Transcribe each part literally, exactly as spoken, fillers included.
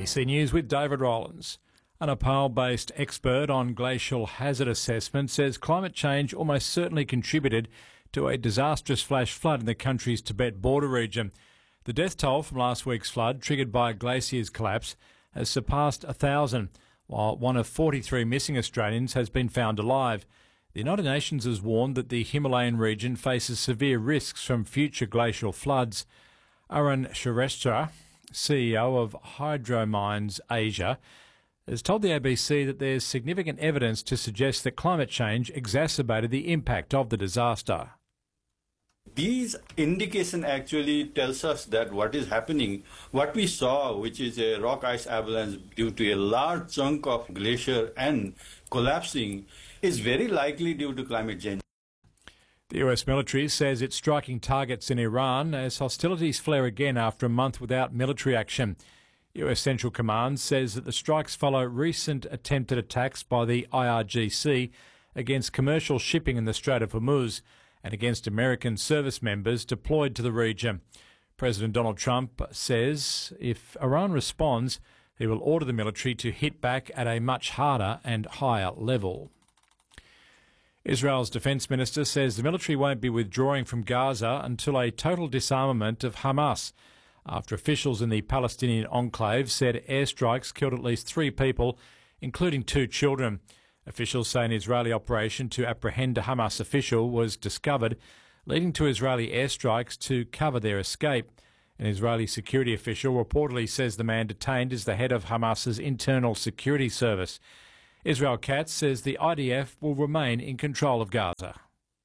A B C News with David Rollins. A Nepal-based expert on glacial hazard assessment says climate change almost certainly contributed to a disastrous flash flood in the country's Tibet border region. The death toll from last week's flood, triggered by a glacier's collapse, has surpassed one thousand, while one of forty-three missing Australians has been found alive. The United Nations has warned that the Himalayan region faces severe risks from future glacial floods. Arun Shrestha, C E O of Hydromines Asia, has told the A B C that there's significant evidence to suggest that climate change exacerbated the impact of the disaster. These indication actually tells us that what is happening, what we saw, which is a rock ice avalanche due to a large chunk of glacier and collapsing, is very likely due to climate change. The U S military says it's striking targets in Iran as hostilities flare again after a month without military action. U S Central Command says that the strikes follow recent attempted attacks by the I R G C against commercial shipping in the Strait of Hormuz and against American service members deployed to the region. President Donald Trump says if Iran responds, he will order the military to hit back at a much harder and higher level. Israel's defence minister says the military won't be withdrawing from Gaza until a total disarmament of Hamas, after officials in the Palestinian enclave said airstrikes killed at least three people, including two children. Officials say an Israeli operation to apprehend a Hamas official was discovered, leading to Israeli airstrikes to cover their escape. An Israeli security official reportedly says the man detained is the head of Hamas's internal security service. Israel Katz says the I D F will remain in control of Gaza.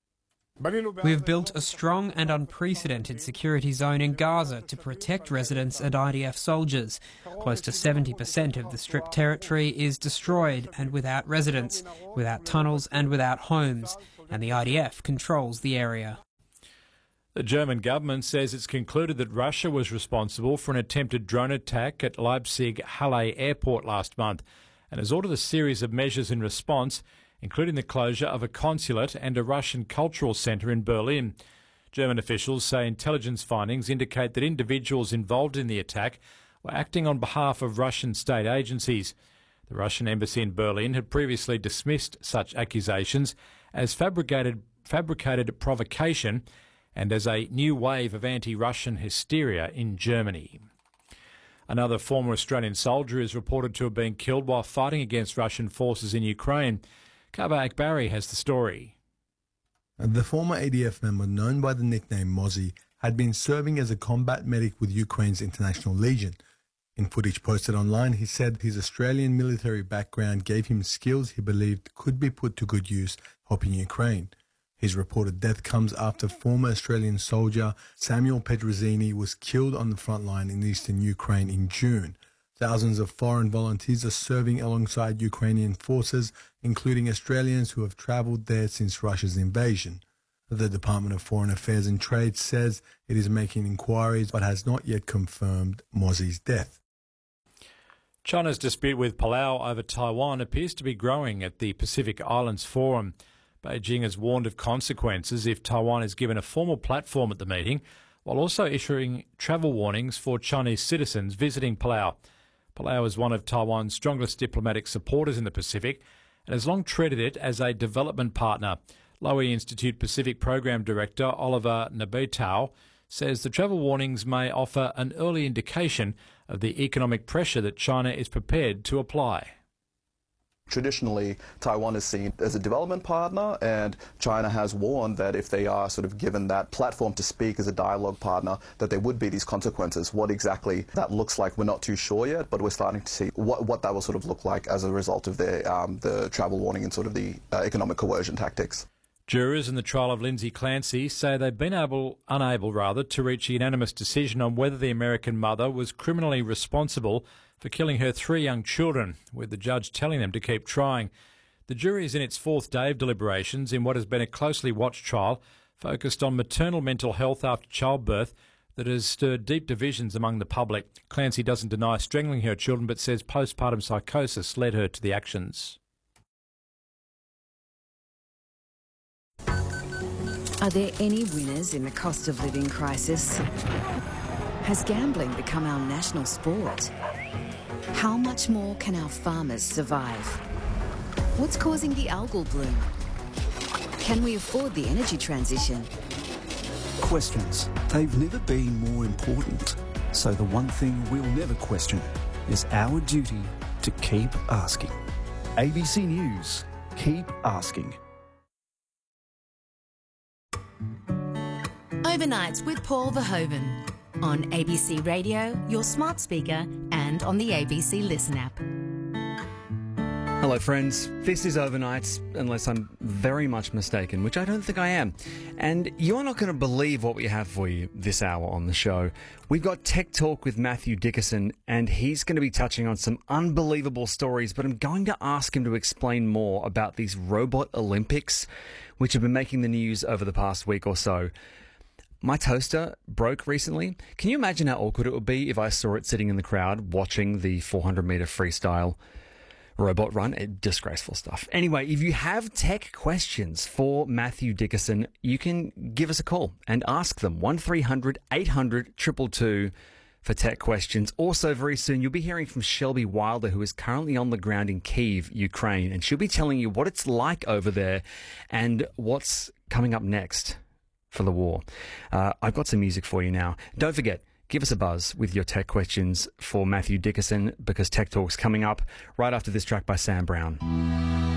We have built a strong and unprecedented security zone in Gaza to protect residents and I D F soldiers. Close to seventy percent of the Strip territory is destroyed and without residents, without tunnels and without homes, and the I D F controls the area. The German government says it's concluded that Russia was responsible for an attempted drone attack at Leipzig-Halle airport last month and has ordered a series of measures in response, including the closure of a consulate and a Russian cultural centre in Berlin. German officials say intelligence findings indicate that individuals involved in the attack were acting on behalf of Russian state agencies. The Russian embassy in Berlin had previously dismissed such accusations as fabricated, fabricated provocation and as a new wave of anti-Russian hysteria in Germany. Another former Australian soldier is reported to have been killed while fighting against Russian forces in Ukraine. Kaba Akbari has the story. The former A D F member, known by the nickname Mozzie, had been serving as a combat medic with Ukraine's International Legion. In footage posted online, he said his Australian military background gave him skills he believed could be put to good use helping Ukraine. His reported death comes after former Australian soldier Samuel Petrozzini was killed on the front line in eastern Ukraine in June. Thousands of foreign volunteers are serving alongside Ukrainian forces, including Australians who have travelled there since Russia's invasion. The Department of Foreign Affairs and Trade says it is making inquiries but has not yet confirmed Mozzie's death. China's dispute with Palau over Taiwan appears to be growing at the Pacific Islands Forum. Beijing has warned of consequences if Taiwan is given a formal platform at the meeting, while also issuing travel warnings for Chinese citizens visiting Palau. Palau is one of Taiwan's strongest diplomatic supporters in the Pacific and has long treated it as a development partner. Lowy Institute Pacific Program Director Oliver Nabetau says the travel warnings may offer an early indication of the economic pressure that China is prepared to apply. Traditionally, Taiwan is seen as a development partner, and China has warned that if they are sort of given that platform to speak as a dialogue partner, that there would be these consequences. What exactly that looks like, we're not too sure yet, but we're starting to see what, what that will sort of look like as a result of their, um, the travel warning and sort of the uh, economic coercion tactics. Jurors in the trial of Lindsay Clancy say they've been able, unable rather, to reach a unanimous decision on whether the American mother was criminally responsible for killing her three young children, with the judge telling them to keep trying. The jury is in its fourth day of deliberations in what has been a closely watched trial focused on maternal mental health after childbirth that has stirred deep divisions among the public. Clancy doesn't deny strangling her children but says postpartum psychosis led her to the actions. Are there any winners in the cost of living crisis? Has gambling become our national sport? How much more can our farmers survive? What's causing the algal bloom? Can we afford the energy transition? Questions. They've never been more important. So the one thing we'll never question is our duty to keep asking. A B C News. Keep asking. Overnights with Paul Verhoeven on A B C Radio, your smart speaker, and on the A B C Listen app. Hello friends, this is Overnights, unless I'm very much mistaken, which I don't think I am. And you're not going to believe what we have for you this hour on the show. We've got Tech Talk with Matthew Dickerson, and he's going to be touching on some unbelievable stories, but I'm going to ask him to explain more about these robot Olympics, which have been making the news over the past week or so. My toaster broke recently. Can you imagine how awkward it would be if I saw it sitting in the crowd watching the four hundred metre freestyle robot run? It, disgraceful stuff. Anyway, if you have tech questions for Matthew Dickerson, you can give us a call and ask them. one three hundred eight hundred two two two for tech questions. Also, very soon, you'll be hearing from Shelby Wilder, who is currently on the ground in Kyiv, Ukraine, and she'll be telling you what it's like over there and what's coming up next for the war. Uh, I've got some music for you now. Don't forget, give us a buzz with your tech questions for Matthew Dickerson, because Tech Talk's coming up right after this track by Sam Brown.